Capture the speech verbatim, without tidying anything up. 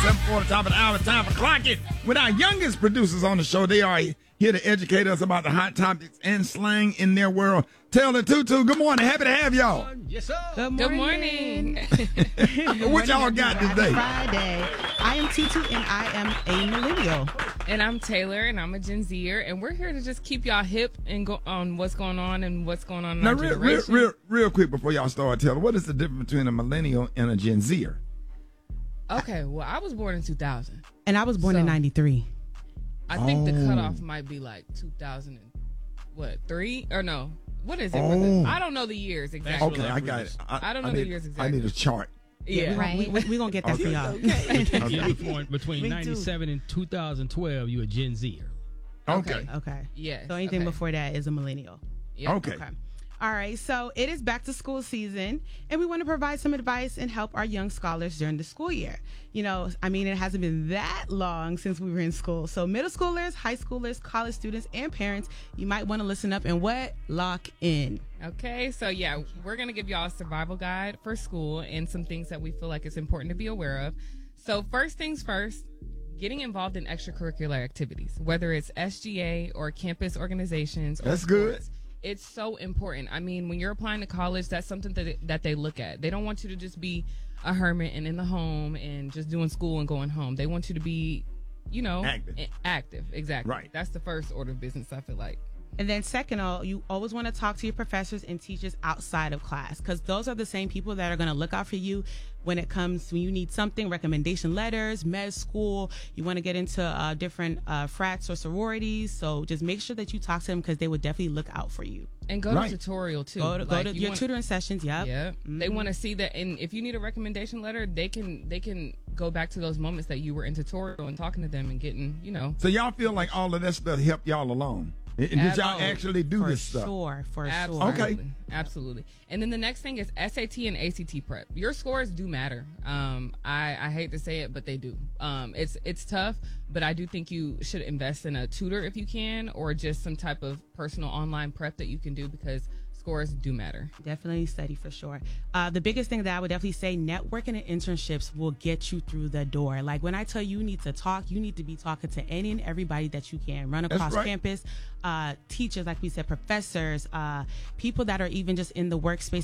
seven forty, top of the hour, time for Clock It. With our youngest producers on the show, they are here to educate us about the hot topics and slang in their world. Taylor Tutu, good morning. Happy to have y'all. Yes, sir. Good morning. Good morning. What y'all got Happy today? Friday. I am Tutu, and I am a millennial. And I'm Taylor, and I'm a Gen Zer, and we're here to just keep y'all hip and go on what's going on and what's going on in Now, our real, real, generation. real, real quick before y'all start, Taylor, what is the difference between a millennial and a Gen Zer? Okay, well, I was born in two thousand. And I was born So- in ninety-three. I think the Oh. cutoff might be like two thousand and what, three? Or no, what is it? Oh. I don't know the years exactly. Okay, I got it. I don't know I the need, years I exactly. need a chart. Yeah. Right. We're we, we going to get that for Okay. y'all. Yeah, between, between Me too. ninety-seven and two thousand twelve, you a Gen Zer. Okay. Okay. Yes. So anything okay. before that is a millennial. Yeah. Okay. Okay. All right. So it is back to school season, and we want to provide some advice and help our young scholars during the school year. You know, I mean, it hasn't been that long since we were in school. So middle schoolers, high schoolers, college students, and parents, you might want to listen up and what? Lock in. Okay, so yeah, we're going to give y'all a survival guide for school and some things that we feel like it's important to be aware of. So first things first, getting involved in extracurricular activities, whether it's S G A or campus organizations. Or That's good. sports. It's so important. I mean, when you're applying to college, that's something that that they look at. They don't want you to just be a hermit and in the home and just doing school and going home. They want you to be, you know, Active. a- active. Exactly. Right. That's the first order of business, I feel like. And then second, all, you always want to talk to your professors and teachers outside of class, because those are the same people that are going to look out for you when it comes when you need something, recommendation letters, med school. You want to get into uh, different uh, frats or sororities. So just make sure that you talk to them, because they would definitely look out for you. And go Right. to tutorial too. Go to, go Like, to you your want- tutoring sessions. Yep. Yeah, Mm-hmm. they want to see that, and if you need a recommendation letter, they can they can go back to those moments that you were in tutorial and talking to them and getting, you know, So y'all feel like all of that stuff helped y'all along? And did y'all Absolutely. actually do For this stuff? sure. For absolutely, sure. Okay. absolutely. And then the next thing is S A T and A C T prep. Your scores do matter. Um, I I hate to say it, but they do. Um, it's it's tough, but I do think you should invest in a tutor if you can, or just some type of personal online prep that you can do, because scores do matter. Definitely study for sure. Uh, the biggest thing that I would definitely say, networking and internships will get you through the door. Like when I tell you you need to talk, you need to be talking to any and everybody that you can. Run across right. campus, uh, teachers, like we said, professors, uh, people that are even just in the workspace